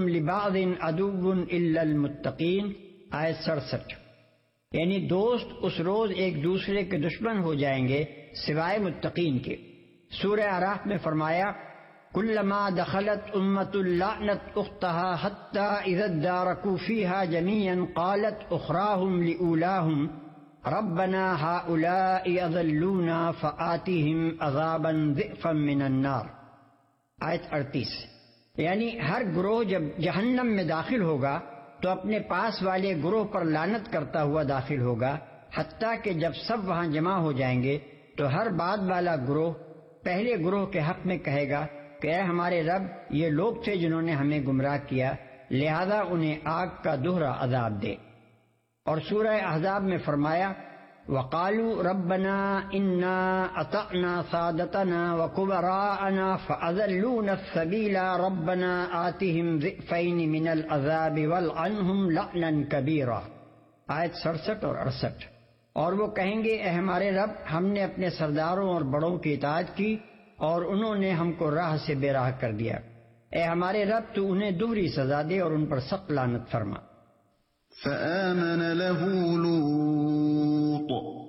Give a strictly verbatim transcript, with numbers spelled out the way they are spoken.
بعضکم لبعض عدو الا المتقین، آیت سڑسٹھ۔ یعنی دوست اس روز ایک دوسرے کے دشمن ہو جائیں گے سوائے متقین کے۔ سورہ اعراف میں فرمایا کلما دخلت امۃ لعنت اختہا حتی اذا ادارکوا فیہا جميعا قالت اخراہم لأولاہم ربنا ہؤلاء اضلونا فآتہم عذابا ضعفا من النار، آیت اڑتیس۔ یعنی ہر گروہ جب جہنم میں داخل ہوگا تو اپنے پاس والے گروہ پر لعنت کرتا ہوا داخل ہوگا، حتیٰ کہ جب سب وہاں جمع ہو جائیں گے تو ہر بعد والا گروہ پہلے گروہ کے حق میں کہے گا کہ اے ہمارے رب، یہ لوگ تھے جنہوں نے ہمیں گمراہ کیا، لہذا انہیں آگ کا دوہرا عذاب دے۔ اور سورہ احزاب میں فرمایا وَقَالُوا رَبَّنَا إِنَّا أَطَعْنَا سَادَتَنَا وَكُبَرَاءَنَا فَأَضَلُّونَا السَّبِيلَ رَبَّنَا آتِهِمْ ضِعْفَيْنِ مِنَ الْعَذَابِ وَالْعَنْهُمْ لَعْنًا كَبِيرًا، آیت سڑسٹھ اور اڑسٹھ۔ اور وہ کہیں گے اے ہمارے رب، ہم نے اپنے سرداروں اور بڑوں کی اطاعت کی اور انہوں نے ہم کو راہ سے بے راہ کر دیا، اے ہمارے رب تو انہیں دوہری سزا دے اور ان پر سخت لعنت فرما۔ فآمن له لوط